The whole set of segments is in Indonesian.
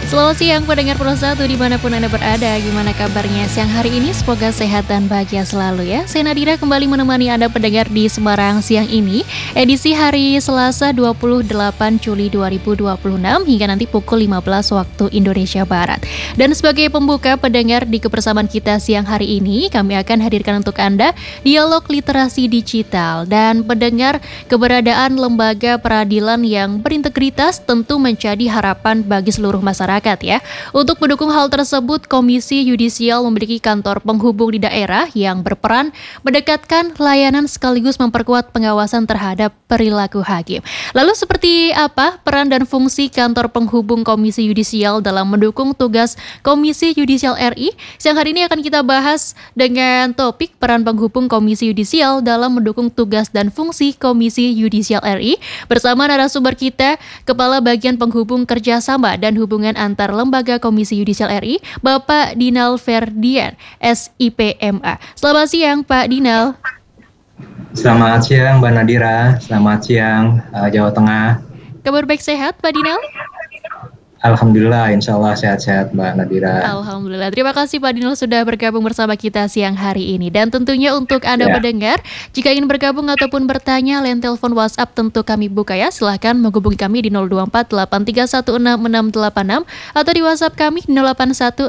Selamat siang pendengar Pro 1 dimanapun Anda berada. Gimana kabarnya siang hari ini? Semoga sehat dan bahagia selalu ya. Saya Nadira kembali menemani Anda pendengar di Semarang siang ini. Edisi hari Selasa 28 Juli 2026 hingga nanti pukul 15 waktu Indonesia Barat. Dan sebagai pembuka pendengar di kebersamaan kita siang hari ini, kami akan hadirkan untuk Anda dialog literasi digital. Dan pendengar, keberadaan lembaga peradilan yang berintegritas tentu menjadi harapan bagi seluruh masyarakat ya. Untuk mendukung hal tersebut, Komisi Yudisial memiliki kantor penghubung di daerah yang berperan mendekatkan layanan sekaligus memperkuat pengawasan terhadap perilaku hakim. Lalu seperti apa peran dan fungsi kantor penghubung Komisi Yudisial dalam mendukung tugas Komisi Yudisial RI? Siang hari ini akan kita bahas dengan topik peran penghubung Komisi Yudisial dalam mendukung tugas dan fungsi Komisi Yudisial RI bersama narasumber kita, Kepala Bagian Penghubung Kerjasama dan Hubungan Antar Lembaga Komisi Yudisial RI, Bapak Dinal Ferdian, SIPMA. Selamat siang, Pak Dinal. Selamat siang, Mbak Nadira. Selamat siang, Jawa Tengah. Kabar baik sehat, Pak Dinal? Alhamdulillah, insya Allah sehat-sehat, Mbak Nadira. Alhamdulillah. Terima kasih Pak Dinal sudah bergabung bersama kita siang hari ini. Dan tentunya untuk Anda pendengar, jika ingin bergabung ataupun bertanya, line telepon WhatsApp tentu kami buka ya. Silahkan menghubungi kami di 024 8316 6686 atau di WhatsApp kami 081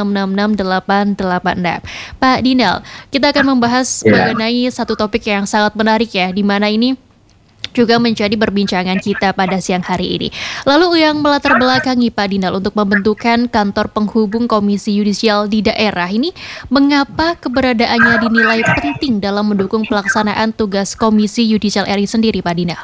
666 Pak Dinal, kita akan membahas mengenai satu topik yang sangat menarik ya, di mana ini juga menjadi perbincangan kita pada siang hari ini. Lalu yang melatar belakangi Pak Dinal untuk membentukan kantor penghubung Komisi Yudisial di daerah ini, mengapa keberadaannya dinilai penting dalam mendukung pelaksanaan tugas Komisi Yudisial RI sendiri, Pak Dinal?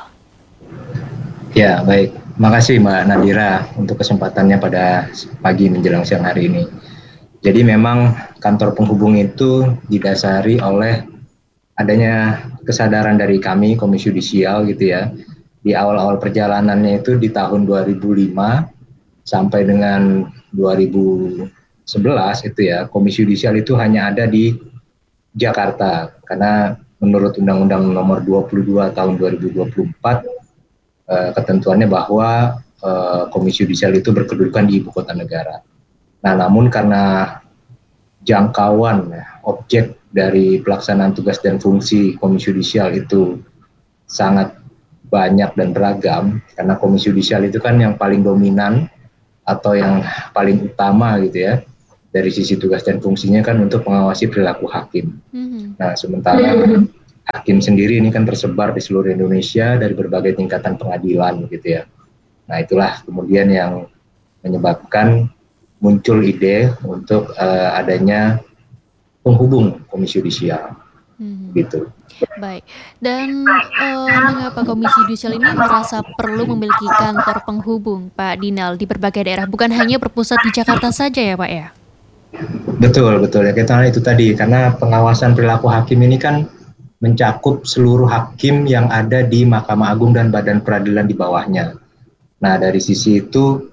Ya, baik. Makasih Mbak Nadira untuk kesempatannya pada pagi menjelang siang hari ini. Jadi memang kantor penghubung itu didasari oleh adanya kesadaran dari kami Komisi Yudisial gitu ya. Di awal-awal perjalanannya itu di tahun 2005 sampai dengan 2011 itu ya, Komisi Yudisial itu hanya ada di Jakarta karena menurut Undang-Undang Nomor 22 Tahun 2024 ketentuannya bahwa Komisi Yudisial itu berkedudukan di ibu kota negara. Nah, namun karena jangkauan objek dari pelaksanaan tugas dan fungsi Komisi Yudisial itu sangat banyak dan beragam, karena Komisi Yudisial itu kan yang paling dominan atau yang paling utama gitu ya dari sisi tugas dan fungsinya kan untuk mengawasi perilaku hakim. Nah, sementara hakim sendiri ini kan tersebar di seluruh Indonesia dari berbagai tingkatan pengadilan gitu ya. Nah, itulah kemudian yang menyebabkan muncul ide untuk adanya penghubung Komisi Yudisial, gitu. Baik, dan mengapa Komisi Yudisial ini merasa perlu memiliki kantor penghubung, Pak Dinal, di berbagai daerah, bukan hanya berpusat di Jakarta saja ya, Pak ya? Betul ya, kita itu tadi, karena pengawasan perilaku hakim ini kan mencakup seluruh hakim yang ada di Mahkamah Agung dan Badan Peradilan di bawahnya. Nah, dari sisi itu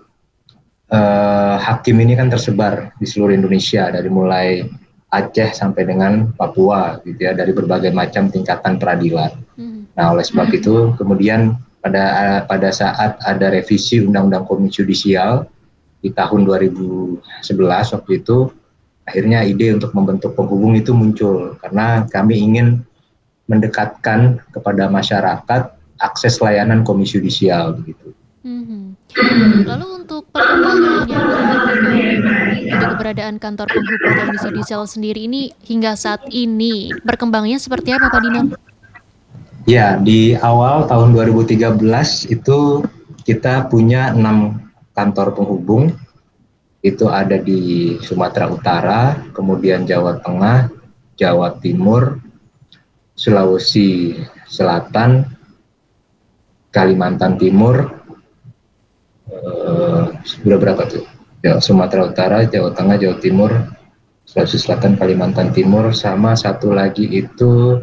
hakim ini kan tersebar di seluruh Indonesia dari mulai Aceh sampai dengan Papua gitu ya, dari berbagai macam tingkatan peradilan. Nah, oleh sebab itu kemudian pada saat ada revisi Undang-Undang Komisi Yudisial di tahun 2011 waktu itu, akhirnya ide untuk membentuk penghubung itu muncul karena kami ingin mendekatkan kepada masyarakat akses layanan Komisi Yudisial begitu. Lalu untuk perkembangannya Pak Dinal, untuk keberadaan kantor penghubung Komisi Yudisial sendiri ini hingga saat ini perkembangannya seperti apa Pak Dinal? Ya, di awal tahun 2013 itu kita punya 6 kantor penghubung. Itu ada di Sumatera Utara, kemudian Jawa Tengah, Jawa Timur, Sulawesi Selatan, Kalimantan Timur, sudah berapa tuh? Ya, Sumatera Utara, Jawa Tengah, Jawa Timur, Sulawesi Selatan, Kalimantan Timur, sama satu lagi itu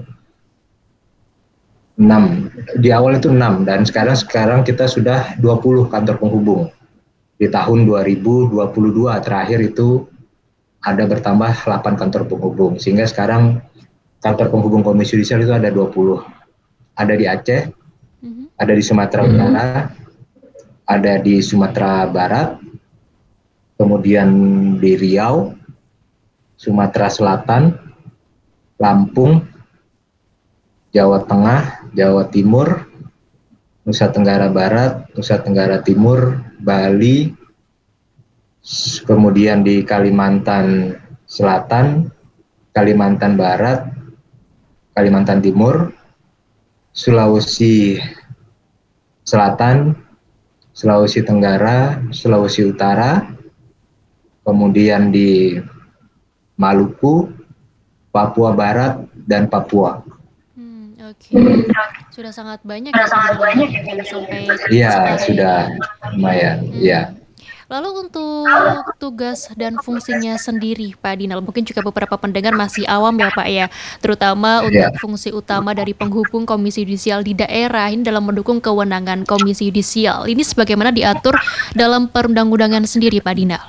6. Di awal itu 6 dan sekarang kita sudah 20 kantor penghubung. Di tahun 2022 terakhir itu ada bertambah 8 kantor penghubung, sehingga sekarang kantor penghubung Komisi Yudisial itu ada 20. Ada di Aceh, ada di Sumatera Utara, ada di Sumatera Barat, kemudian di Riau, Sumatera Selatan, Lampung, Jawa Tengah, Jawa Timur, Nusa Tenggara Barat, Nusa Tenggara Timur, Bali, kemudian di Kalimantan Selatan, Kalimantan Barat, Kalimantan Timur, Sulawesi Selatan, Sulawesi Tenggara, Sulawesi Utara, kemudian di Maluku, Papua Barat, dan Papua. Oke. Sudah sangat banyak ya Pak Dinal ya, dan sampai Iya, sekarang sudah ini. lumayan. Ya, Lalu untuk tugas dan fungsinya sendiri Pak Dinal, mungkin juga beberapa pendengar masih awam ya Pak ya, terutama ya. untuk fungsi utama dari penghubung Komisi Yudisial di daerah ini dalam mendukung kewenangan Komisi Yudisial. Ini sebagaimana diatur dalam perundang-undangan sendiri Pak Dinal.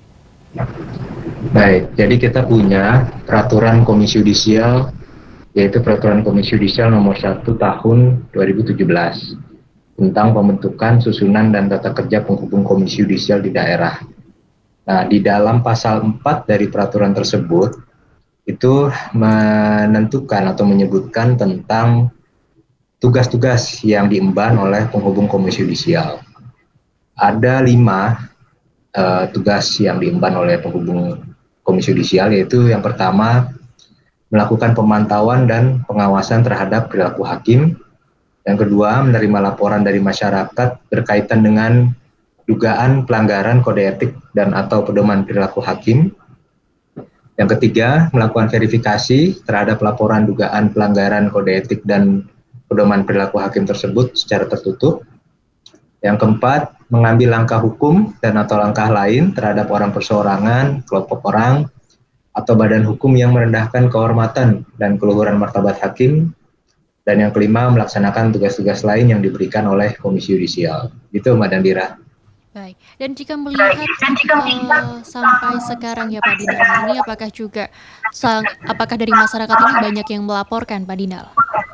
Baik, jadi kita punya peraturan Komisi Yudisial, yaitu peraturan Komisi Yudisial nomor 1 tahun 2017 tentang pembentukan, susunan, dan tata kerja penghubung Komisi Yudisial di daerah. Nah, di dalam pasal 4 dari peraturan tersebut, itu menentukan atau menyebutkan tentang tugas-tugas yang diemban oleh penghubung Komisi Yudisial. Ada 5 tugas yang diemban oleh penghubung Komisi Yudisial, yaitu yang pertama, melakukan pemantauan dan pengawasan terhadap perilaku hakim. Yang kedua, menerima laporan dari masyarakat berkaitan dengan dugaan pelanggaran kode etik dan atau pedoman perilaku hakim. Yang ketiga, melakukan verifikasi terhadap laporan dugaan pelanggaran kode etik dan pedoman perilaku hakim tersebut secara tertutup. Yang keempat, mengambil langkah hukum dan atau langkah lain terhadap orang perseorangan, kelompok orang, atau badan hukum yang merendahkan kehormatan dan keluhuran martabat hakim. Dan yang kelima, melaksanakan tugas-tugas lain yang diberikan oleh Komisi Yudisial. Itu Mbak Dandira. Baik, dan jika melihat sampai sekarang ya Pak Dinal, ini apakah juga apakah dari masyarakat ini banyak yang melaporkan Pak Dinal?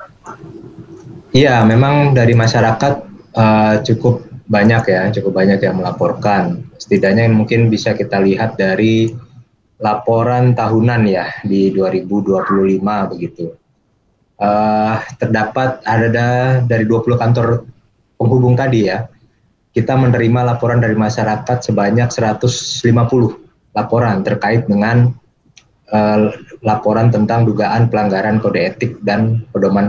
Iya, memang dari masyarakat cukup banyak yang melaporkan. Setidaknya mungkin bisa kita lihat dari laporan tahunan ya di 2025 begitu. Terdapat ada dari 20 kantor penghubung tadi ya, kita menerima laporan dari masyarakat sebanyak 150 laporan terkait dengan laporan tentang dugaan pelanggaran kode etik dan pedoman